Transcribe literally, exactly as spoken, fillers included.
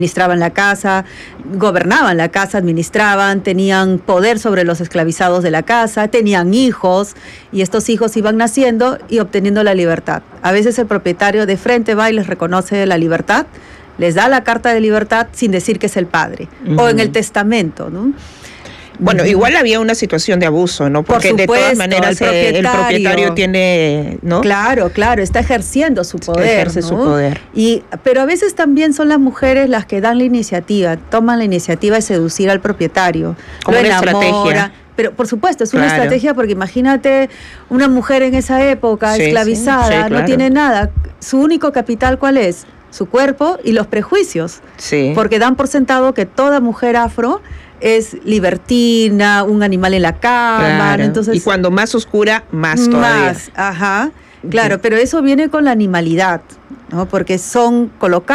administraban la casa, gobernaban la casa, administraban, tenían poder sobre los esclavizados de la casa, tenían hijos, y estos hijos iban naciendo y obteniendo la libertad. A veces el propietario de frente va y les reconoce la libertad, les da la carta de libertad sin decir que es el padre, uh-huh. o en el testamento, ¿no? Bueno, igual había una situación de abuso, ¿no? Porque Por supuesto, de todas maneras el propietario, el propietario tiene, ¿no? Claro, claro, está ejerciendo su poder, Ejerce ¿no? su poder. Y, pero a veces también son las mujeres las que dan la iniciativa, toman la iniciativa de seducir al propietario. Como lo una enamora, estrategia. Pero por supuesto, es una Claro. estrategia porque imagínate una mujer en esa época, Sí, esclavizada, sí, sí, claro. no tiene nada. Su único capital, ¿cuál es? Su cuerpo y los prejuicios. Sí. Porque dan por sentado que toda mujer afro es libertina, un animal en la cama, Claro. ¿no? Entonces, y cuando más oscura, más todavía. Más, ajá. Claro, pero eso viene con la animalidad, ¿no? Porque son colocados